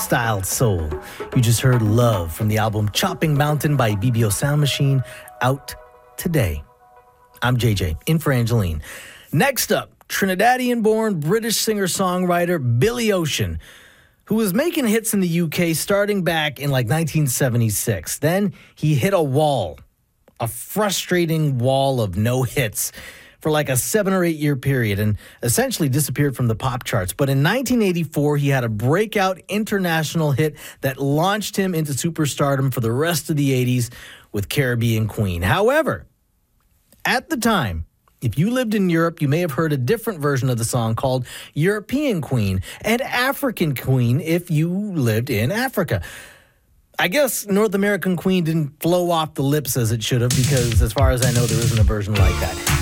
styled soul. You just heard Love from the album Chopping Mountain by BBO Sound Machine, out today. I'm JJ, in for Angeline. Next up, Trinidadian-born British singer-songwriter Billy Ocean, who was making hits in the UK starting back in 1976. Then he hit a wall, a frustrating wall of no hits for a 7 or 8 year period, and essentially disappeared from the pop charts. But in 1984, he had a breakout international hit that launched him into superstardom for the rest of the 80s with Caribbean Queen. However, at the time, if you lived in Europe, you may have heard a different version of the song called European Queen and African Queen if you lived in Africa. I guess North American Queen didn't flow off the lips as it should have, because as far as I know, there isn't a version like that.